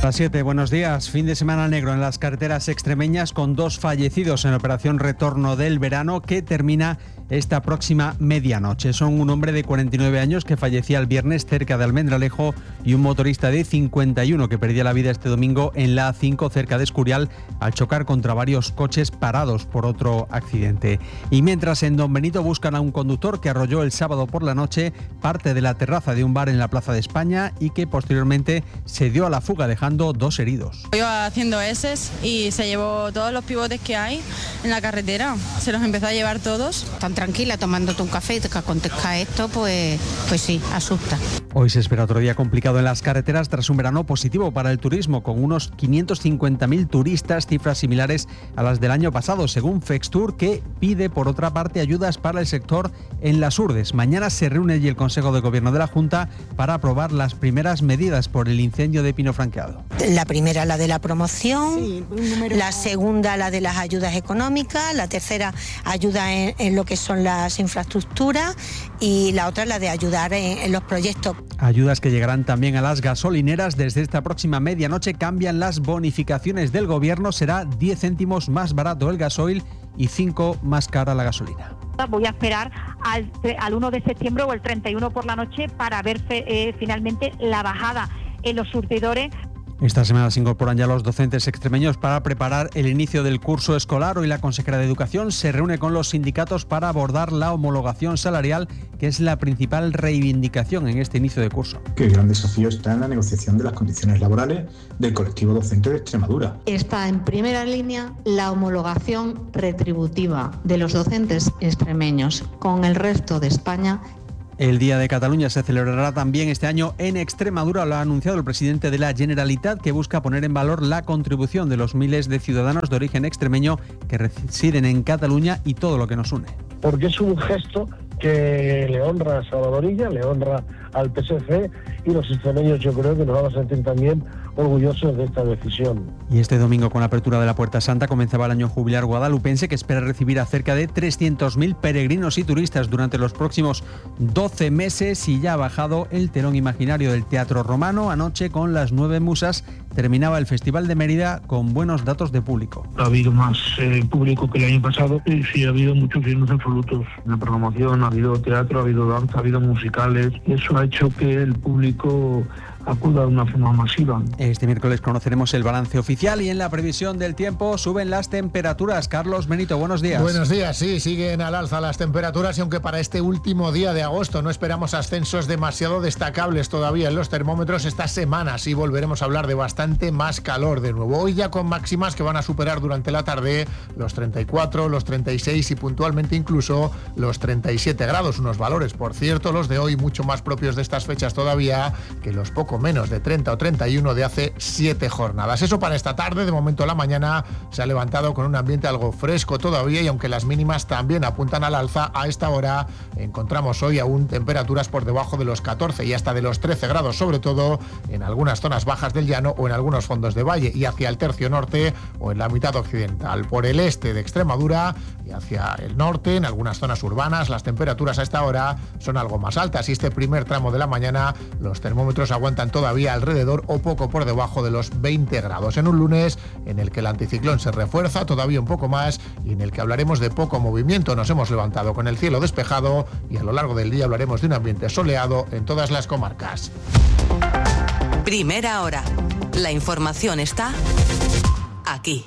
A las 7, buenos días. Fin de semana negro en las carreteras extremeñas con 2 fallecidos en la operación Retorno del Verano que termina esta próxima medianoche. Son un hombre de 49 años que fallecía el viernes cerca de Almendralejo y un motorista de 51 que perdía la vida este domingo en la A5 cerca de Escurial al chocar contra varios coches parados por otro accidente. Y mientras en Don Benito buscan a un conductor que arrolló el sábado por la noche parte de la terraza de un bar en la Plaza de España y que posteriormente se dio a la fuga dejando 2 heridos. Iba haciendo eses y se llevó todos los pivotes que hay en la carretera, se los empezó a llevar todos. Tan tranquila tomándote un café y te acontezca esto, pues sí, asusta. Hoy se espera otro día complicado en las carreteras tras un verano positivo para el turismo, con unos 550.000 turistas, cifras similares a las del año pasado, según Fextur, que pide por otra parte ayudas para el sector en las Urdes. Mañana se reúne allí el Consejo de Gobierno de la Junta para aprobar las primeras medidas por el incendio de Pino Franqueado. La primera, la de la promoción, la segunda, la de las ayudas económicas, la tercera, ayuda en lo que son las infraestructuras y la otra, la de ayudar en los proyectos. Ayudas que llegarán también a las gasolineras. Desde esta próxima medianoche cambian las bonificaciones del Gobierno. Será 10 céntimos más barato el gasoil y 5 más cara la gasolina. Voy a esperar al 1 de septiembre o el 31 por la noche para ver finalmente la bajada en los surtidores. Esta semana se incorporan ya los docentes extremeños para preparar el inicio del curso escolar. Hoy la consejera de Educación se reúne con los sindicatos para abordar la homologación salarial, que es la principal reivindicación en este inicio de curso. Que el gran desafío está en la negociación de las condiciones laborales del colectivo docente de Extremadura. Está en primera línea la homologación retributiva de los docentes extremeños con el resto de España. El Día de Cataluña se celebrará también este año en Extremadura. Lo ha anunciado el presidente de la Generalitat, que busca poner en valor la contribución de los miles de ciudadanos de origen extremeño que residen en Cataluña y todo lo que nos une. Porque es un gesto que le honra a Salvador Illa, le honra al PSC, y los extremeños yo creo que nos vamos a sentir también orgullosos de esta decisión. Y este domingo, con la apertura de la Puerta Santa, comenzaba el año jubilar guadalupense, que espera recibir a cerca de 300.000 peregrinos y turistas durante los próximos 12 meses y ya ha bajado el telón imaginario del Teatro Romano. Anoche, con las 9 musas, terminaba el Festival de Mérida con buenos datos de público. Ha habido más público que el año pasado y sí ha habido muchos llenos absolutos. En la programación ha habido teatro, ha habido danza, ha habido musicales. Eso ha hecho que el público acuda de una forma masiva. Este miércoles conoceremos el balance oficial y en la previsión del tiempo suben las temperaturas. Carlos Benito, buenos días. Buenos días, sí, siguen al alza las temperaturas y aunque para este último día de agosto no esperamos ascensos demasiado destacables todavía en los termómetros, esta semana sí volveremos a hablar de bastante más calor de nuevo. Hoy ya con máximas que van a superar durante la tarde los 34, los 36 y puntualmente incluso los 37 grados. Unos valores, por cierto, los de hoy mucho más propios de estas fechas todavía que los poco menos de 30 o 31 de hace 7 jornadas. Eso para esta tarde. De momento la mañana se ha levantado con un ambiente algo fresco todavía y aunque las mínimas también apuntan al alza, a esta hora encontramos hoy aún temperaturas por debajo de los 14 y hasta de los 13 grados, sobre todo en algunas zonas bajas del llano o en algunos fondos de valle y hacia el tercio norte o en la mitad occidental. Por el este de Extremadura y hacia el norte, en algunas zonas urbanas, las temperaturas a esta hora son algo más altas y este primer tramo de la mañana los termómetros aguantan todavía alrededor o poco por debajo de los 20 grados. En un lunes en el que el anticiclón se refuerza todavía un poco más y en el que hablaremos de poco movimiento. Nos hemos levantado con el cielo despejado y a lo largo del día hablaremos de un ambiente soleado en todas las comarcas. Primera hora. La información está aquí.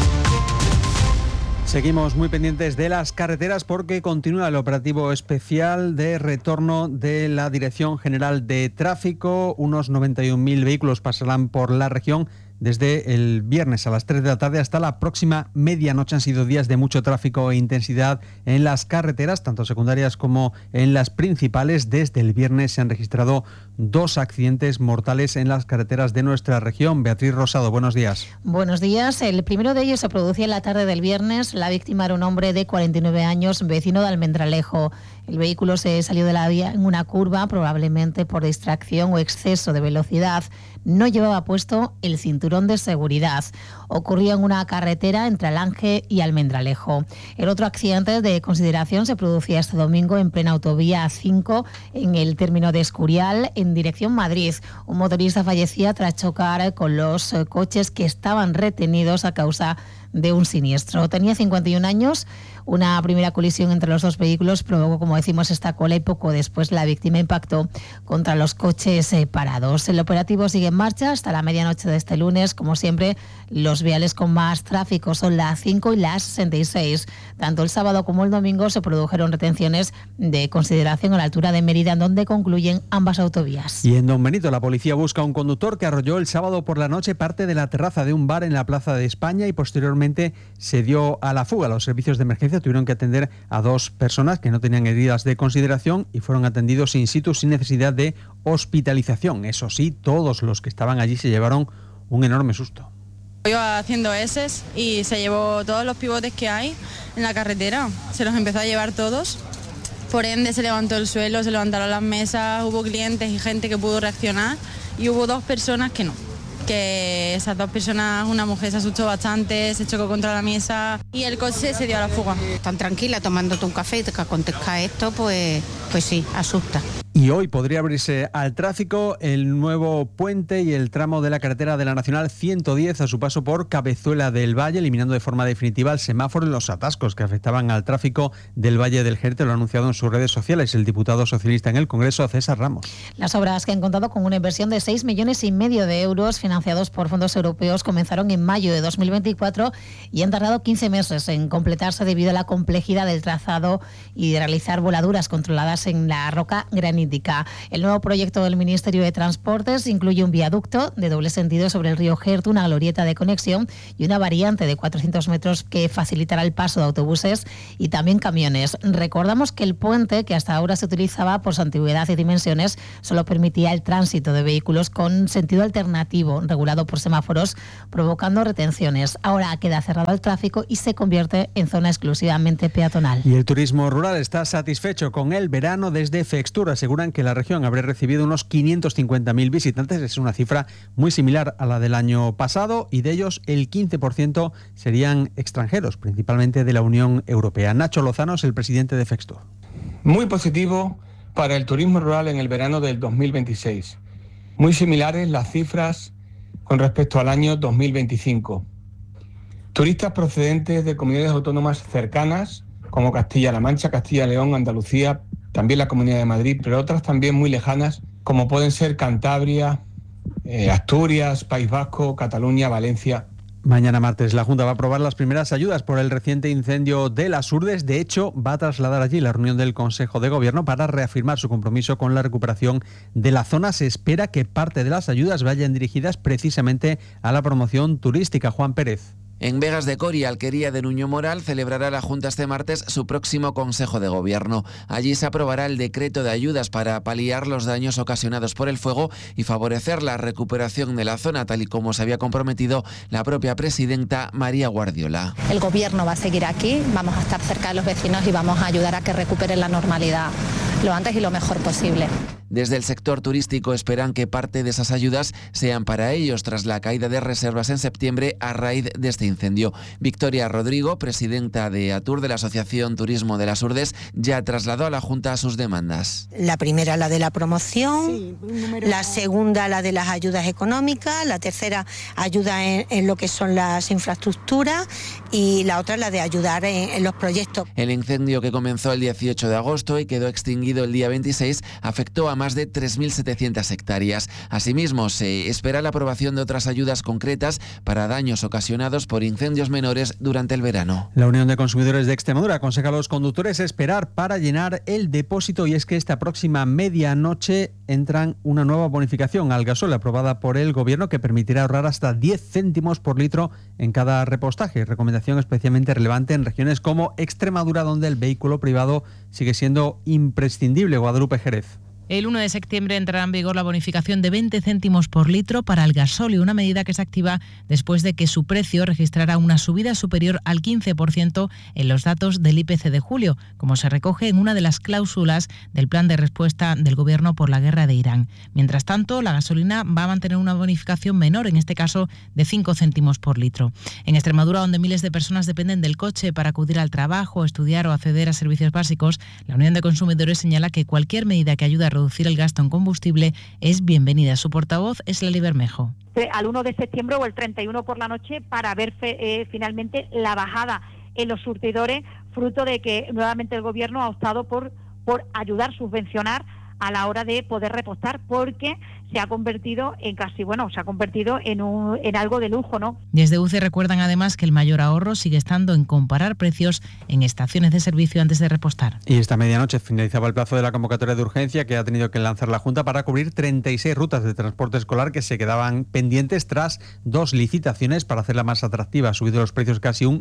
Seguimos muy pendientes de las carreteras porque continúa el operativo especial de retorno de la Dirección General de Tráfico. Unos 91.000 vehículos pasarán por la región desde el viernes a las 3 de la tarde hasta la próxima medianoche. Han sido días de mucho tráfico e intensidad en las carreteras, tanto secundarias como en las principales. Desde el viernes se han registrado 2 accidentes mortales en las carreteras de nuestra región. Beatriz Rosado, buenos días. Buenos días. El primero de ellos se producía en la tarde del viernes. La víctima era un hombre de 49 años, vecino de Almendralejo. El vehículo se salió de la vía en una curva, probablemente por distracción o exceso de velocidad. No llevaba puesto el cinturón de seguridad. Ocurrió en una carretera entre Alange y Almendralejo. El otro accidente de consideración se producía este domingo en plena autovía A5 en el término de Escurial en dirección Madrid. Un motorista fallecía tras chocar con los coches que estaban retenidos a causa de un siniestro. Tenía 51 años. Una primera colisión entre los dos vehículos provocó, como decimos, esta cola y poco después la víctima impactó contra los coches parados. El operativo sigue en marcha hasta la medianoche de este lunes. Como siempre, los viales con más tráfico son la A5 y la A66. Tanto el sábado como el domingo se produjeron retenciones de consideración a la altura de Mérida, en donde concluyen ambas autovías. Y en Don Benito, la policía busca a un conductor que arrolló el sábado por la noche parte de la terraza de un bar en la Plaza de España y posteriormente se dio a la fuga. Los servicios de emergencia tuvieron que atender a 2 personas que no tenían heridas de consideración y fueron atendidos in situ sin necesidad de hospitalización. Eso sí, todos los que estaban allí se llevaron un enorme susto. Iba haciendo eses y se llevó todos los pivotes que hay en la carretera, se los empezó a llevar todos. Por ende se levantó el suelo, se levantaron las mesas, hubo clientes y gente que pudo reaccionar y hubo 2 personas que no. Que esas 2 personas, una mujer se asustó bastante, se chocó contra la mesa y el coche se dio a la fuga. Tan tranquila tomándote un café y te acontezca esto, pues sí, asusta. Y hoy podría abrirse al tráfico el nuevo puente y el tramo de la carretera de la Nacional 110 a su paso por Cabezuela del Valle, eliminando de forma definitiva el semáforo en los atascos que afectaban al tráfico del Valle del Jerte. Lo ha anunciado en sus redes sociales el diputado socialista en el Congreso, César Ramos. Las obras, que han contado con una inversión de 6,5 millones de euros financiados por fondos europeos, comenzaron en mayo de 2024 y han tardado 15 meses en completarse debido a la complejidad del trazado y de realizar voladuras controladas en la roca granítica. El nuevo proyecto del Ministerio de Transportes incluye un viaducto de doble sentido sobre el río Jerte, una glorieta de conexión y una variante de 400 metros que facilitará el paso de autobuses y también camiones. Recordamos que el puente, que hasta ahora se utilizaba por su antigüedad y dimensiones, solo permitía el tránsito de vehículos con sentido alternativo, regulado por semáforos, provocando retenciones. Ahora queda cerrado al tráfico y se convierte en zona exclusivamente peatonal. Y el turismo rural está satisfecho con el verano desde Fextur. Aseguran que la región habría recibido unos 550.000 visitantes. Es una cifra muy similar a la del año pasado y de ellos el 15% serían extranjeros, principalmente de la Unión Europea. Nacho Lozano es el presidente de Fextur. Muy positivo para el turismo rural en el verano del 2026. Muy similares las cifras con respecto al año 2025. Turistas procedentes de comunidades autónomas cercanas como Castilla-La Mancha, Castilla-León, Andalucía, también la Comunidad de Madrid, pero otras también muy lejanas, como pueden ser Cantabria, Asturias, País Vasco, Cataluña, Valencia. Mañana martes la Junta va a aprobar las primeras ayudas por el reciente incendio de Las Hurdes. De hecho, va a trasladar allí la reunión del Consejo de Gobierno para reafirmar su compromiso con la recuperación de la zona. Se espera que parte de las ayudas vayan dirigidas precisamente a la promoción turística. Juan Pérez. En Vegas de Coria, Alquería de Nuño Moral, celebrará la Junta este martes su próximo Consejo de Gobierno. Allí se aprobará el decreto de ayudas para paliar los daños ocasionados por el fuego y favorecer la recuperación de la zona, tal y como se había comprometido la propia presidenta María Guardiola. El Gobierno va a seguir aquí, vamos a estar cerca de los vecinos y vamos a ayudar a que recuperen la normalidad lo antes y lo mejor posible. Desde el sector turístico esperan que parte de esas ayudas sean para ellos tras la caída de reservas en septiembre a raíz de este incendio. Victoria Rodrigo, presidenta de ATUR, de la Asociación Turismo de Las Hurdes, ya trasladó a la Junta sus demandas. La primera, la de la promoción, la segunda, la de las ayudas económicas, la tercera, ayuda en lo que son las infraestructuras y la otra, la de ayudar en los proyectos. El incendio, que comenzó el 18 de agosto y quedó extinguido el día 26, afectó a más de 3.700 hectáreas. Asimismo, se espera la aprobación de otras ayudas concretas para daños ocasionados por incendios menores durante el verano. La Unión de Consumidores de Extremadura aconseja a los conductores esperar para llenar el depósito, y es que esta próxima medianoche entran una nueva bonificación al gasol aprobada por el Gobierno que permitirá ahorrar hasta 10 céntimos por litro en cada repostaje. Recomendación especialmente relevante en regiones como Extremadura, donde el vehículo privado sigue siendo imprescindible. Guadalupe Jerez. El 1 de septiembre entrará en vigor la bonificación de 20 céntimos por litro para el gasóleo, una medida que se activa después de que su precio registrara una subida superior al 15% en los datos del IPC de julio, como se recoge en una de las cláusulas del plan de respuesta del Gobierno por la guerra de Irán. Mientras tanto, la gasolina va a mantener una bonificación menor, en este caso de 5 céntimos por litro. En Extremadura, donde miles de personas dependen del coche para acudir al trabajo, estudiar o acceder a servicios básicos, la Unión de Consumidores señala que cualquier medida que ayude a reducir el gasto en combustible es bienvenida. Su portavoz es Lali Bermejo. Al 1 de septiembre o el 31 por la noche para ver finalmente la bajada en los surtidores, fruto de que nuevamente el Gobierno ha optado por ayudar, subvencionar a la hora de poder repostar, porque se ha convertido en algo de lujo, ¿no? Desde UCE recuerdan además que el mayor ahorro sigue estando en comparar precios en estaciones de servicio antes de repostar. Y esta medianoche finalizaba el plazo de la convocatoria de urgencia que ha tenido que lanzar la Junta para cubrir 36 rutas de transporte escolar que se quedaban pendientes tras 2 licitaciones para hacerla más atractiva. Ha subido los precios casi un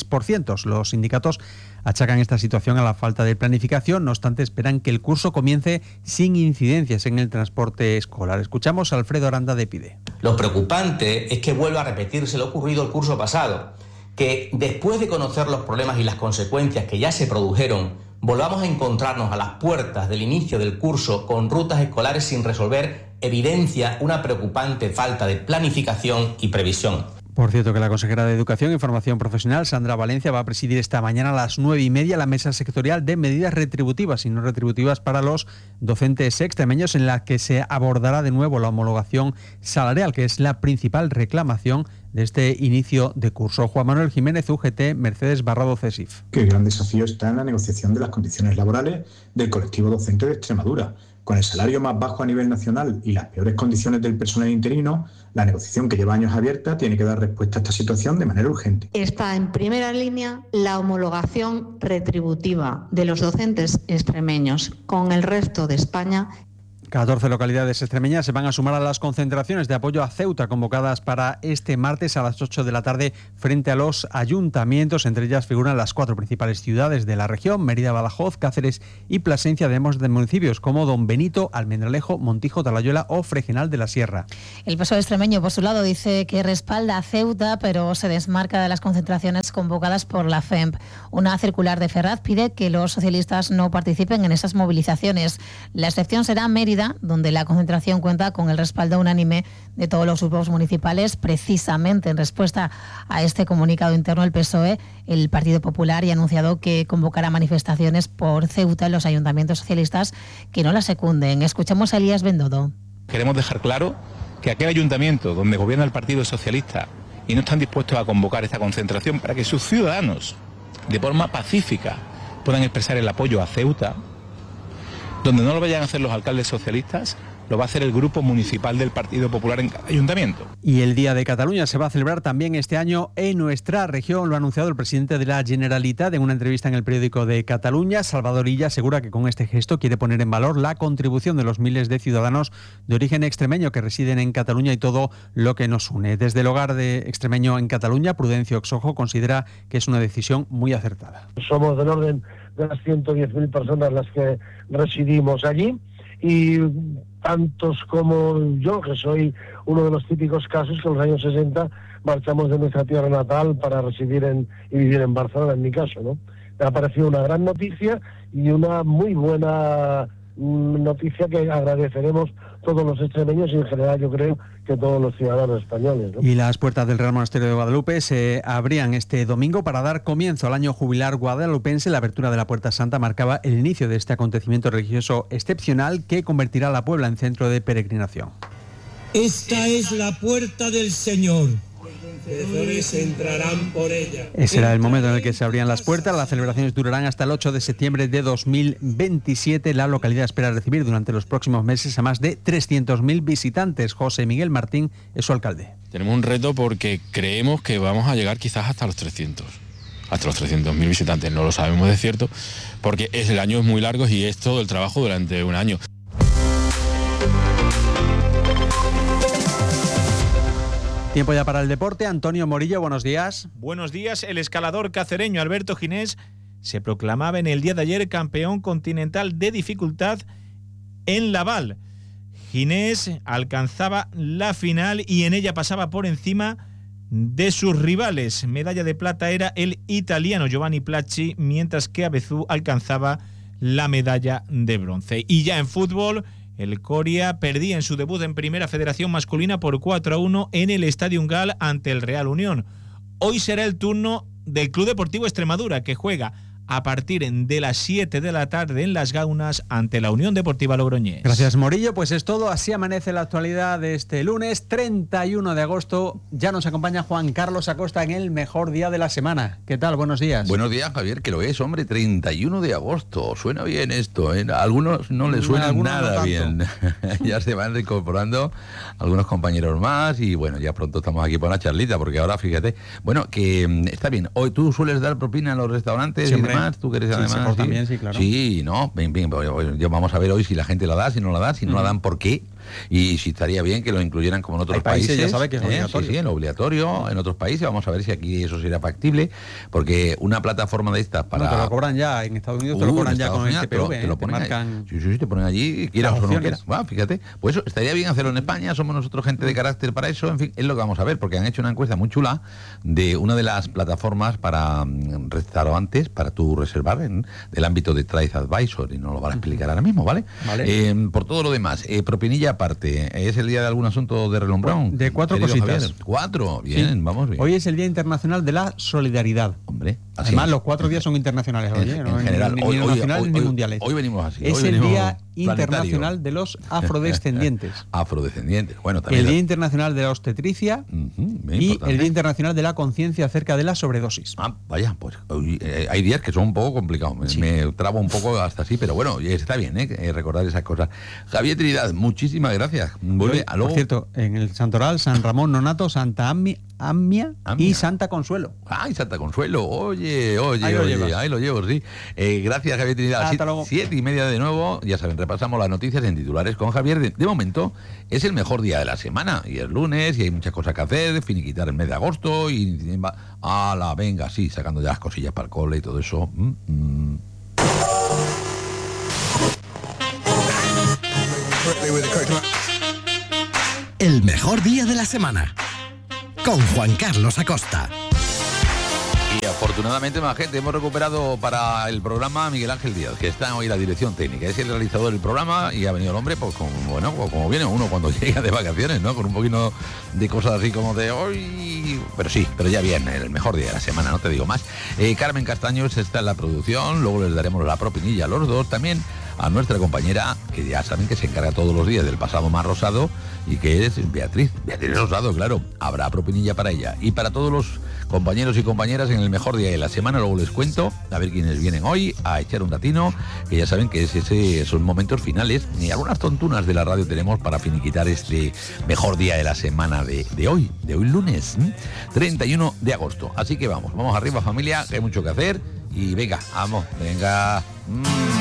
6%. Los sindicatos achacan esta situación a la falta de planificación, no obstante esperan que el curso comience sin incidencias en el transporte escolar. Escuchamos a Alfredo Aranda de PIDE. Lo preocupante es que vuelva a repetirse lo ocurrido el curso pasado, que después de conocer los problemas y las consecuencias que ya se produjeron, volvamos a encontrarnos a las puertas del inicio del curso con rutas escolares sin resolver, evidencia una preocupante falta de planificación y previsión. Por cierto, que la consejera de Educación y Formación Profesional, Sandra Valencia, va a presidir esta mañana a las 9:30 la mesa sectorial de medidas retributivas y no retributivas para los docentes extremeños, en la que se abordará de nuevo la homologación salarial, que es la principal reclamación de este inicio de curso. Juan Manuel Jiménez, UGT, Mercedes Barrado, CESIF. Que el gran desafío está en la negociación de las condiciones laborales del colectivo docente de Extremadura. Con el salario más bajo a nivel nacional y las peores condiciones del personal interino, la negociación, que lleva años abierta, tiene que dar respuesta a esta situación de manera urgente. Está en primera línea la homologación retributiva de los docentes extremeños con el resto de España. 14 localidades extremeñas se van a sumar a las concentraciones de apoyo a Ceuta convocadas para este martes a las 8 de la tarde frente a los ayuntamientos. Entre ellas figuran las 4 principales ciudades de la región: Mérida, Badajoz, Cáceres y Plasencia, además de municipios como Don Benito, Almendralejo, Montijo, Talayuela o Fregenal de la Sierra. El PSOE extremeño, por su lado, dice que respalda a Ceuta, pero se desmarca de las concentraciones convocadas por la FEMP. Una circular de Ferraz pide que los socialistas no participen en esas movilizaciones. La excepción será Mérida, donde la concentración cuenta con el respaldo unánime de todos los grupos municipales. Precisamente en respuesta a este comunicado interno del PSOE, el Partido Popular ya ha anunciado que convocará manifestaciones por Ceuta en los ayuntamientos socialistas que no la secunden. Escuchamos a Elías Bendodo. Queremos dejar claro que aquel ayuntamiento donde gobierna el Partido Socialista y no están dispuestos a convocar esta concentración para que sus ciudadanos, de forma pacífica, puedan expresar el apoyo a Ceuta, donde no lo vayan a hacer los alcaldes socialistas, lo va a hacer el grupo municipal del Partido Popular en cada ayuntamiento. Y el Día de Cataluña se va a celebrar también este año en nuestra región. Lo ha anunciado el presidente de la Generalitat en una entrevista en el periódico de Cataluña. Salvador Illa asegura que con este gesto quiere poner en valor la contribución de los miles de ciudadanos de origen extremeño que residen en Cataluña y todo lo que nos une. Desde el hogar de extremeño en Cataluña, Prudencio Oxojo considera que es una decisión muy acertada. Somos del orden de las 110.000 personas las que residimos allí, y tantos como yo, que soy uno de los típicos casos que en los años 60 marchamos de nuestra tierra natal para residir y vivir en Barcelona, en mi caso, ¿no? Me ha parecido una gran noticia y una muy buena noticia que agradeceremos todos los extremeños y en general yo creo que todos los ciudadanos españoles, ¿no? Y las puertas del Real Monasterio de Guadalupe se abrían este domingo para dar comienzo al año jubilar guadalupense. La apertura de la Puerta Santa marcaba el inicio de este acontecimiento religioso excepcional que convertirá a la Puebla en centro de peregrinación. Esta es la puerta del Señor. Vencedores entrarán por ella. Ese era el momento en el que se abrían las puertas. Las celebraciones durarán hasta el 8 de septiembre de 2027. La localidad espera recibir durante los próximos meses a más de 300.000 visitantes. José Miguel Martín es su alcalde. Tenemos un reto porque creemos que vamos a llegar quizás hasta los 300. Hasta los 300.000 visitantes. No lo sabemos de cierto porque el año es muy largo y es todo el trabajo durante un año. Tiempo ya para el deporte. Antonio Morillo, buenos días. Buenos días. El escalador cacereño Alberto Ginés se proclamaba en el día de ayer campeón continental de dificultad en Laval. Ginés alcanzaba la final y en ella pasaba por encima de sus rivales. Medalla de plata era el italiano Giovanni Placci, mientras que Abezú alcanzaba la medalla de bronce. Y ya en fútbol, el Coria perdía en su debut en Primera Federación masculina por 4-1 en el Estadio Gal ante el Real Unión. Hoy será el turno del Club Deportivo Extremadura, que juega a partir de las 7 de la tarde en Las Gaunas ante la Unión Deportiva Logroñés. Gracias, Morillo. Pues es todo. Así amanece la actualidad de este lunes 31 de agosto. Ya nos acompaña Juan Carlos Acosta en el mejor día de la semana. ¿Qué tal? Buenos días. Buenos días, Javier, que lo es, hombre. 31 de agosto. Suena bien esto, ¿eh? A algunos no les suena nada no bien. Ya se van incorporando algunos compañeros más y bueno, ya pronto estamos aquí para una charlita, porque ahora fíjate, bueno, que está bien. Hoy tú sueles dar propina en los restaurantes. Siempre. Además, tú que eres además. También, sí, claro. Sí, ¿no? Bien, yo vamos a ver hoy si la gente la da, si no la da, si no la dan, ¿por qué? Y si estaría bien que lo incluyeran como en otros países. Ya sabe que es obligatorio. Sí, en lo obligatorio, en otros países. Vamos a ver si aquí eso será factible, porque una plataforma de estas para... No, te lo cobran ya, en Estados Unidos te lo cobran ya con el TPV. Te lo ponen marcan... Sí, te ponen allí, quieras o no quieras. Bueno, fíjate, pues eso, estaría bien hacerlo en España, somos nosotros gente de carácter para eso, en fin, es lo que vamos a ver, porque han hecho una encuesta muy chula de una de las plataformas para restaurantes, para tu reservar del ámbito de TripAdvisor, y nos lo van a explicar ahora mismo, ¿vale? Por todo lo demás, propinilla aparte, ¿es el día de algún asunto de relumbrón? De 4 cositas. Javier. 4, bien, sí. Vamos bien. Hoy es el Día Internacional de la Solidaridad. Hombre, así además es. los 4 días son internacionales hoy, en general, ni nacionales ni mundiales. Hoy venimos así. Es hoy el venimos Día Internacional de los Afrodescendientes. Afrodescendientes, bueno, también. El Día Internacional de la Obstetricia y el Día Internacional de la Conciencia acerca de la sobredosis. Vaya, pues hay días que son un poco complicados, me trabo un poco hasta así, pero bueno, está bien, recordar esas cosas. Javier Trinidad, muchísimas gracias. Vuelve a luego. Por cierto, en el Santoral, San Ramón Nonato, Santa Amia y Santa Consuelo. ¡Ay, Santa Consuelo! Oye, ahí lo llevo, sí. Gracias, Javier Trinidad. Hasta luego. 7:30 de nuevo, ya saben, repasamos las noticias en titulares con Javier. De momento, es el mejor día de la semana, y es lunes, y hay muchas cosas que hacer, finiquitar el mes de agosto, y venga, sí, sacando ya las cosillas para el cole y todo eso. El mejor día de la semana, con Juan Carlos Acosta. Y afortunadamente, más gente, hemos recuperado para el programa a Miguel Ángel Díaz, que está hoy en la dirección técnica. Es el realizador del programa y ha venido el hombre, pues como viene uno cuando llega de vacaciones, ¿no? Con un poquito de cosas así como de hoy. Pero ya bien, el mejor día de la semana, no te digo más. Carmen Castaños está en la producción, luego les daremos la propinilla a los dos. También a nuestra compañera, que ya saben que se encarga todos los días del pasado más rosado, y que es Beatriz Rosado, claro. Habrá propinilla para ella. Y para todos los compañeros y compañeras en el mejor día de la semana, luego les cuento a ver quiénes vienen hoy a echar un ratino, que ya saben que son momentos finales, y algunas tontunas de la radio tenemos para finiquitar este mejor día de la semana de hoy lunes, 31 de agosto. Así que vamos arriba, familia, que hay mucho que hacer, y venga.